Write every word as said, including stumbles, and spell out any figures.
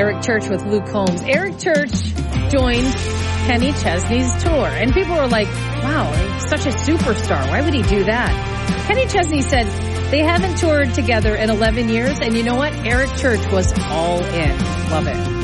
Eric Church with Luke Combs. Eric Church joined Kenny Chesney's tour, and people were like, wow, he's such a superstar. Why would he do that? Kenny Chesney said they haven't toured together in eleven years, and you know what? Eric Church was all in. Love it.